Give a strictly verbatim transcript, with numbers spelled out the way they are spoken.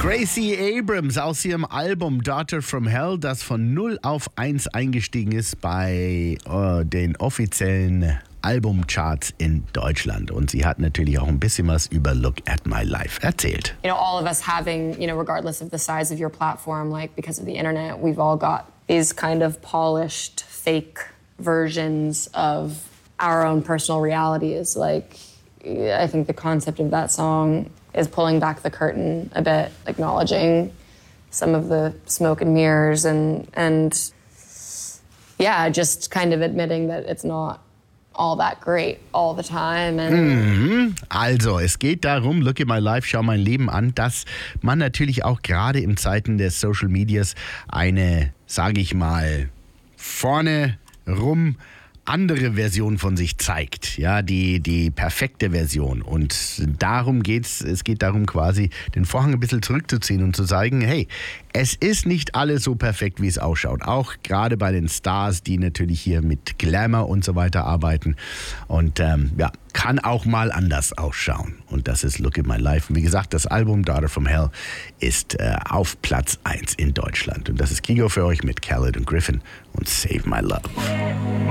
Gracie Abrams aus ihrem Album Daughter from Hell, das von null auf eins eingestiegen ist bei äh, den offiziellen Albumcharts in Deutschland. Und sie hat natürlich auch ein bisschen was über Look at My Life erzählt. You know, all of us having, you know, regardless of the size of your platform, like because of the internet, we've all got these kind of polished, fake versions of our own personal realities. Like, I think the concept of that song is pulling back the curtain a bit, acknowledging some of the smoke and mirrors and, and yeah, just kind of admitting that it's not all that great all the time. And mhm. Also, es geht darum, Look at My Life, schau mein Leben an, dass man natürlich auch gerade in Zeiten des Social Medias eine, sage ich mal, vorne rum andere Version von sich zeigt, ja, die, die perfekte Version. Und darum geht's, es geht darum quasi, den Vorhang ein bisschen zurückzuziehen und zu sagen, hey, es ist nicht alles so perfekt, wie es ausschaut. Auch gerade bei den Stars, die natürlich hier mit Glamour und so weiter arbeiten. Und ähm, ja, kann auch mal anders ausschauen. Und das ist Look at My Life. Und wie gesagt, das Album Daughter from Hell ist äh, auf Platz eins in Deutschland. Und das ist Kygo für euch mit Khaled und Griffin und Save My Love.